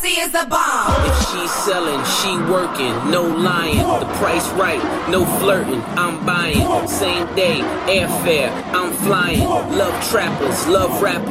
pussy is the bomb. If she's selling, she working, no lying. The price right, no flirting, I'm buying. Same day, airfare, I'm flying. Love trappers, love rappers.